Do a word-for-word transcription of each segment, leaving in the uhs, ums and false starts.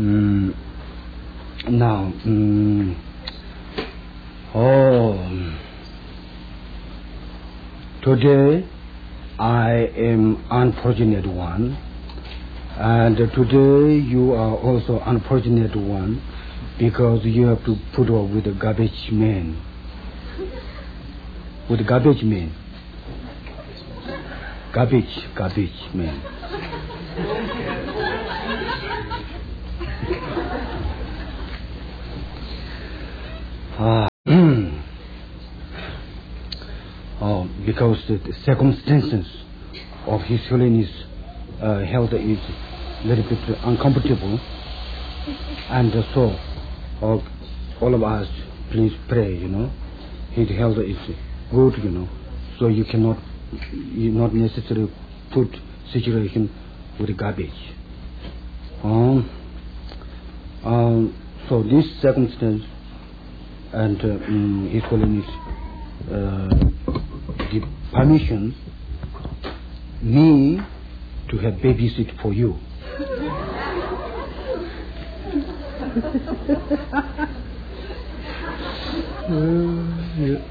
Mm, now, mm, oh, today I am unfortunate one, and today you are also unfortunate one, because you have to put up with a garbage man. With a garbage man. Garbage, garbage man. Ah, oh, because the circumstances of His Holiness uh, health is a little bit uncomfortable, and so uh, all of us please pray, you know. His health is good, you know, so you cannot, you not necessarily put situation with garbage. Um, um, so this circumstance and uh, um, His Holiness uh, give permission me to have babysit for you. uh, yeah.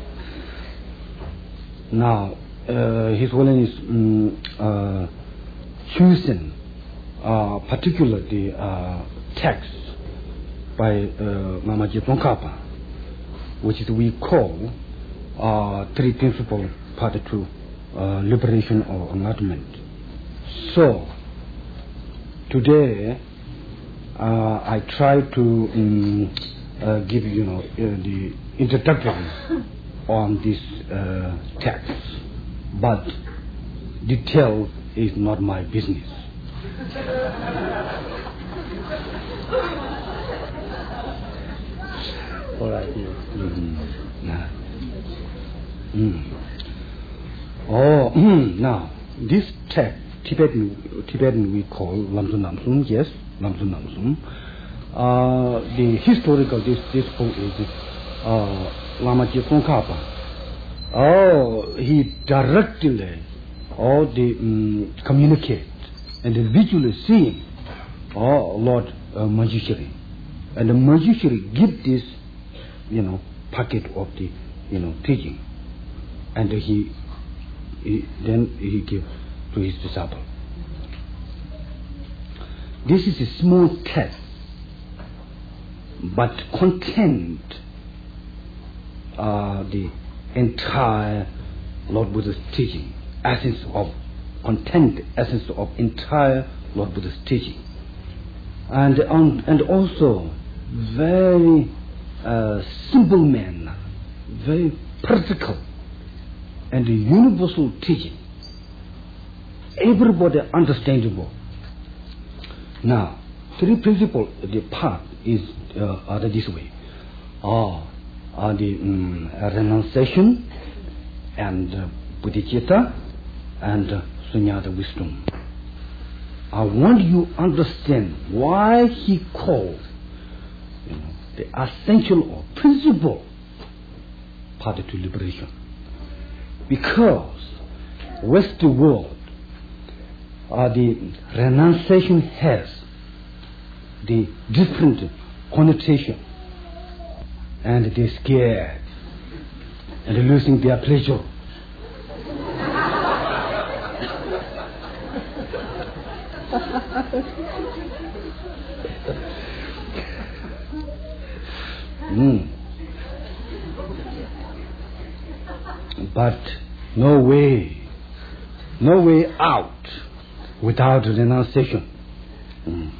Now, uh, His Holiness um, uh, chosen uh, particularly uh, text by uh, Lama Tsongkhapa, which is we call uh, Three Principles, Part Two, uh, Liberation or Enlightenment. So today uh, I try to um, uh, give you know uh, the introduction on this uh, text, but detail is not my business. All right. Mm-hmm. Nah. Mm. Oh, now this text, Tibetan, Tibetan we call Lamsun Namsun. Yes, Lamsun Namsun. Uh, the historical this this book is uh, Lama Tsongkhapa. Oh, he directly, oh, the um, communicate and the visually see, oh, Lord uh, Manjushri, and the Manjushri give this, you know, packet of the, you know, teaching, and he, he then he give to his disciple. This is a small text, but content uh, the entire Lord Buddha's teaching, essence of content, essence of entire Lord Buddha's teaching, and um, and also very uh, simple manner, very practical and universal teaching, everybody understandable. Now, three principles, the path is uh, are this way. Oh, are the um, renunciation and uh, bodhicitta and uh, sunyata wisdom. I want you to understand why he called, you know, the essential or principal path to liberation. Because Western world, uh, the renunciation has the different connotation, and they're scared and they're losing their pleasure. mm. But no way, no way out without renunciation. Mm.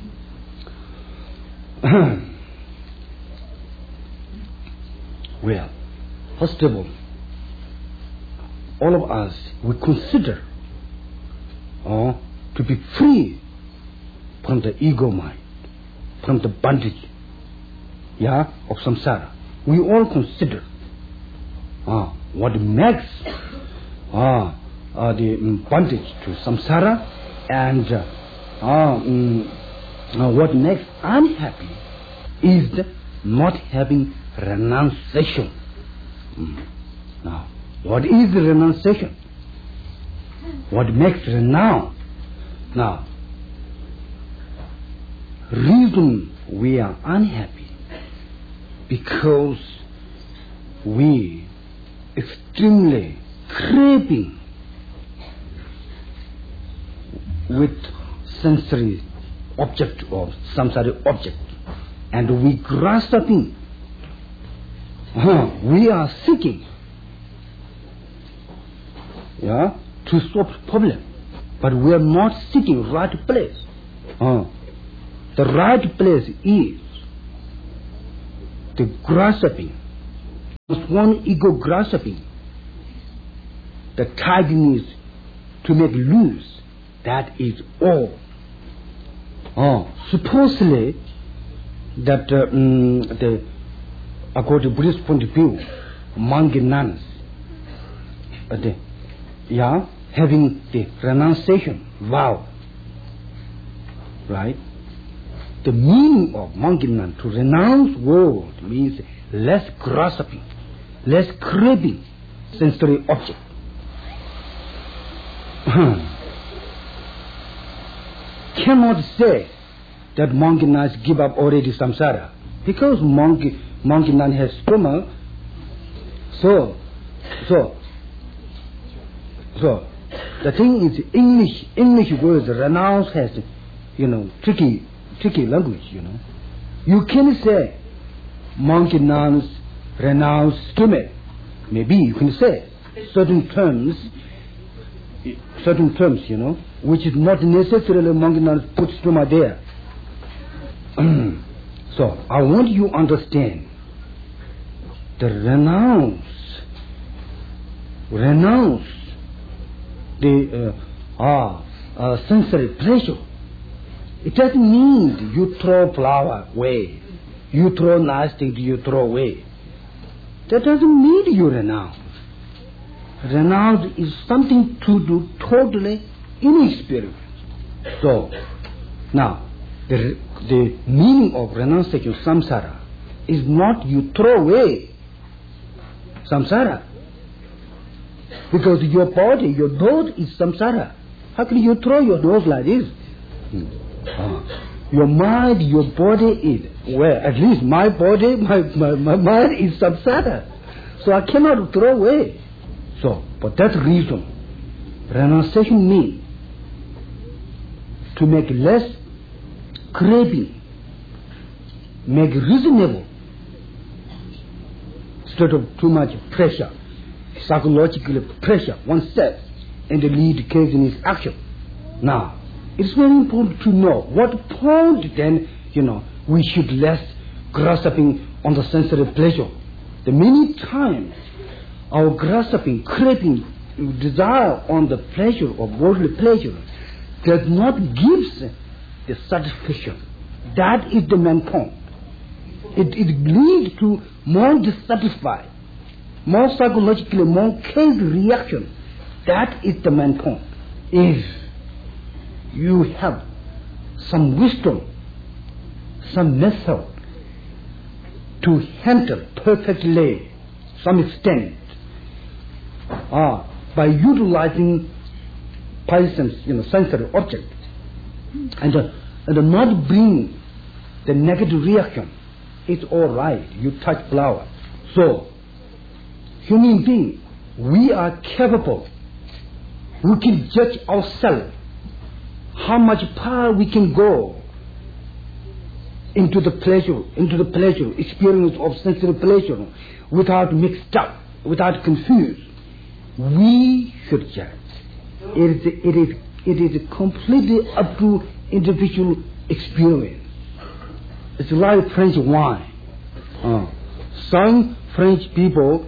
Well, first of all, all of us we consider uh, to be free from the ego mind, from the bondage, yeah, of samsara. We all consider uh, what makes uh, uh, the bondage to samsara, and uh, uh, um, uh, what makes unhappy is the not having renunciation. Mm. Now, what is the renunciation? What makes renounce? Now, reason we are unhappy because we extremely craving with sensory object or samsaric object, and we grasping, uh, we are seeking, yeah, to solve problem, but we are not seeking right place. Uh, the right place is the grasping, one ego grasping, the tightening is to make loose. That is all. Oh, supposedly that uh, um, the according to Buddhist point of view, monk and nuns, uh, the, yeah, having the renunciation vow, right? The meaning of monk and nun to renounce world means less grasping, less craving sensory object. Cannot say that monk and nuns give up already samsara, because monk monk and nun has stomach. So, so, so the thing is, English English words renounce has, you know, tricky tricky language. You know, you can say monk and nuns renounce stomach. Maybe you can say certain terms. Certain terms, you know, which is not necessarily monk and nuns put stoma there. So I want you to understand the renounce, renounce the uh, ah, uh, sensory pleasure. It doesn't mean you throw flower away, you throw nice things, you throw away. That doesn't mean you renounce. Renounce is something to do totally inexperienced. So, now, the, the meaning of renunciation, samsara, is not you throw away samsara. Because your body, your nose is samsara. How can you throw your nose like this? Hmm. Ah. Your mind, your body is, well, at least my body, my, my, my mind is samsara. So I cannot throw away. So, for that reason, renunciation means to make less craving, make reasonable, instead of too much pressure, psychological pressure, oneself, and the lead case in his action. Now, it's very important to know what point then, you know, we should less grasping on the sensory pleasure. The many times our grasping, craving, desire on the pleasure of worldly pleasure does not give the satisfaction. That is the main point. It, it leads to more dissatisfied, more psychologically, more case reaction. That is the main point. If you have some wisdom, some method to handle perfectly some extent, ah, by utilizing patience, you know, sensory object, and uh, and not bring the negative reaction, it's all right. You touch flower. So, human being, we are capable. We can judge ourselves how much power we can go into the pleasure, into the pleasure, experience of sensory pleasure, without mixed up, without confused. We should judge. It is, it is, it is completely up to individual experience. It's like French wine. Uh, some French people,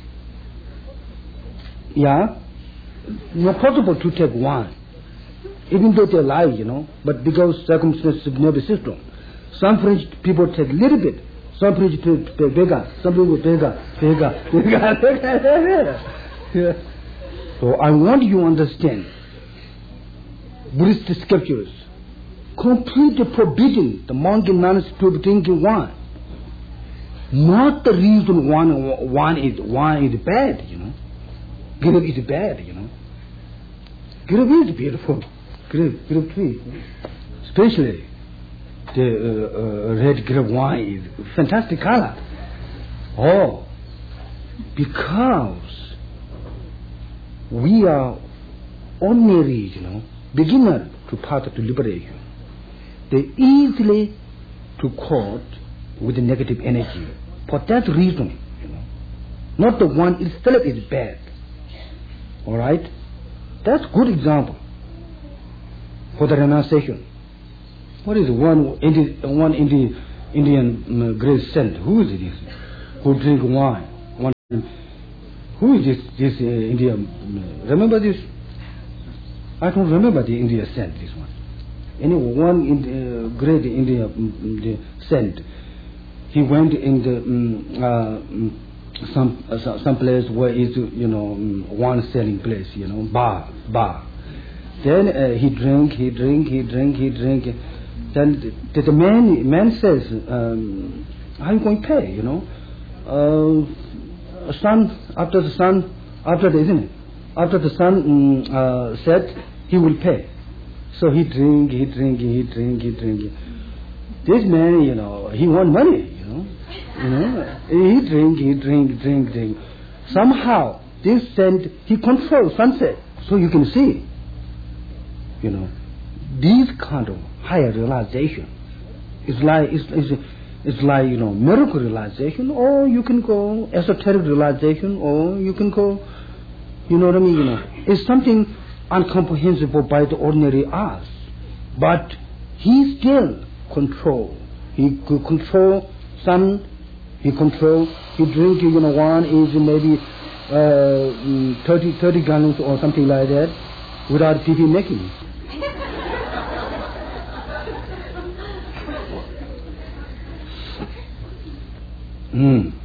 yeah, not possible to take wine, even though they lie, you know, but because circumstances of nervous system. Some French people take a little bit, some French people take bigger, some people bigger, bigger, bigger. Yeah. So I want you to understand, Buddhist scriptures completely forbidding the monk and nuns to drink wine. Not the reason wine, wine is wine is bad, you know. Grape is bad, you know. Grape is beautiful. Grape, grape tree, especially the uh, uh, red grape wine is fantastic color. Oh, because we are ordinary, you know, beginner to path to liberation. They easily to caught with the negative energy. For that reason, you know, not the one itself is bad. All right, that's good example for the renunciation. What is one Indi- one Indi- Indian um, great saint? Who is this? Who drink wine? One, who is this? This uh, Indian? Uh, remember this? I don't remember the Indian saint. This one. Anyway, one in the, uh, great Indian um, the saint. He went in the um, uh, um, some uh, some place where is you know um, one selling place, you know, bar bar. Then uh, he drink, he drink, he drink, he drink. Then the, the man man says, um, "How are you going to pay?" You know, uh, son after the son after the isn't it? After the son um, uh, said he will pay. So he drink, he drink, he drink, he drink. This man, you know, he want money. You know, you know, he drink, he drink, drink, drink. Somehow this saint he controls sunset, so you can see. You know, these kind of higher realization is like it's, it's, it's like you know miracle realization, or you can go esoteric realization, or you can go, you know what I mean. You know, it's something incomprehensible by the ordinary eyes, but he still control. He could control sun. He control. He drink. You know, one is maybe uh, thirty, thirty gallons or something like that, without people making it. Mm.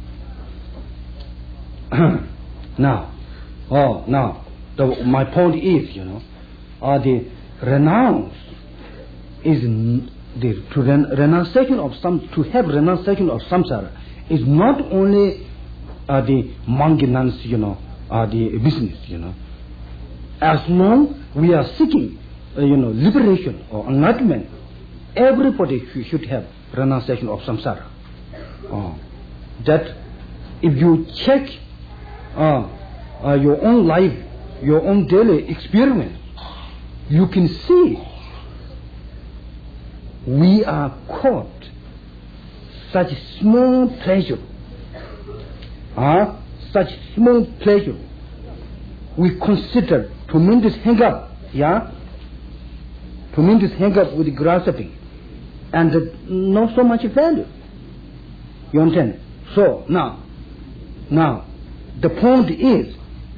now, oh, now, the, my point is, you know, uh, the renounce is n- the to ren- renunciation of some to have renunciation of samsara is not only uh, the maintenance, you know, uh, the business, you know. As long we are seeking, uh, you know, liberation or enlightenment, everybody should have renunciation of samsara. Uh, that if you check uh, uh, your own life, your own daily experience, you can see we are caught such small pleasure, uh, such small pleasure. We consider tremendous hang-up, yeah, tremendous hang-up with grasping, and uh, not so much value. You understand? So now, now, the point is,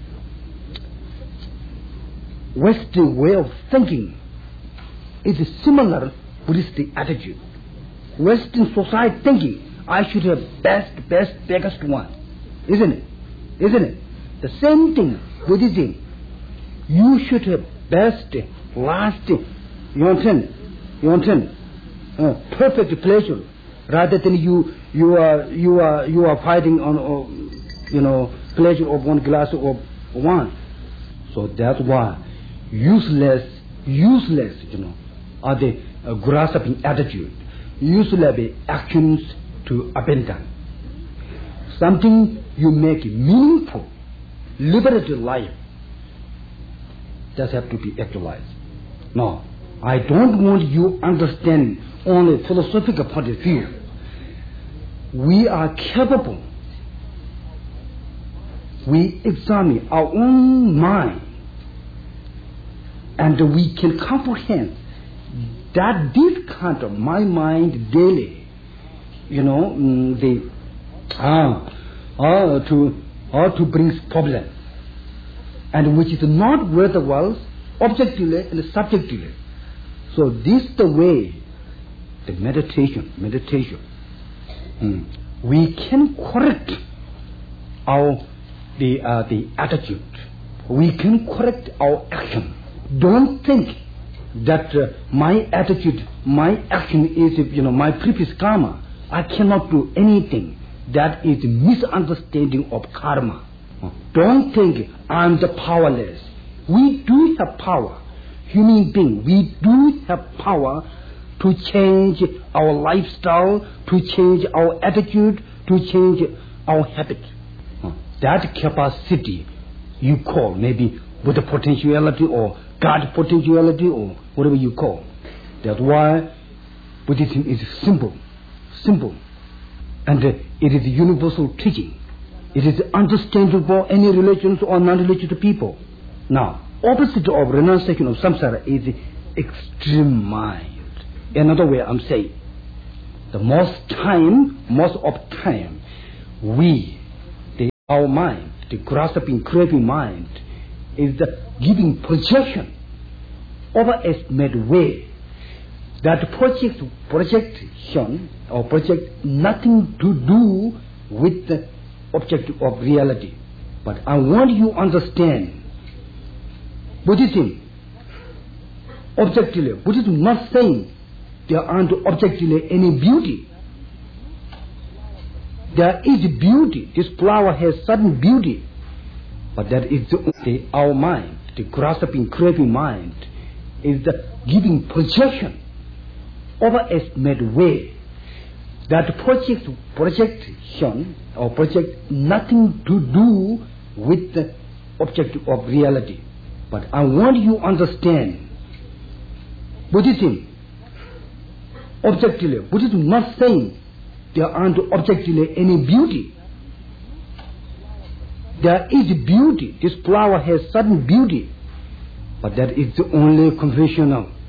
Western way of thinking is a similar Buddhistic attitude. Western society thinking, I should have best, best, biggest one, isn't it? Isn't it? The same thing, Buddhism. You should have best, last, you understand? You understand? Uh, perfect pleasure. Rather than you, you are, you are, you are fighting on, uh, you know, pleasure of one glass of wine. So that's why useless, useless, you know, are the uh, grasping attitude. Useless the actions to abandon. Something you make meaningful, liberated life, just have to be actualized. No, I don't want you to understand only philosophical point of view. We are capable. We examine our own mind, and we can comprehend that this kind of my mind daily, you know, the ah, ah to or to bring problem, and which is not worthwhile objectively and subjectively. So this is the way. The meditation, meditation. Mm. We can correct our the uh, the attitude. We can correct our action. Don't think that uh, my attitude, my action is, you know, my previous karma. I cannot do anything. That is misunderstanding of karma. Mm. Don't think I'm the powerless. We do have power. Human being, we do have power to change our lifestyle, to change our attitude, to change our habit. That capacity you call maybe Buddha potentiality or God potentiality or whatever you call. That's why Buddhism is simple, simple, and it is universal teaching. It is understandable for any religions or non-religious people. Now, opposite of renunciation of samsara is extreme mind. Another way I'm saying, the most time, most of time, we, the, our mind, the grasping, craving mind, is the giving projection, overestimate way. That project, projection or project nothing to do with the objective of reality. But I want you to understand Buddhism, objectively, Buddhism not saying there aren't objectively any beauty. There is beauty. This flower has certain beauty. But that is the, the, our mind, the grasping, craving mind, is the giving projection, overestimate way. That project, projection or project nothing to do with the objective of reality. But I want you to understand Buddhism, objectively, Buddhism not saying there aren't objectively any beauty. There is beauty. This flower has certain beauty. But that is the only conventional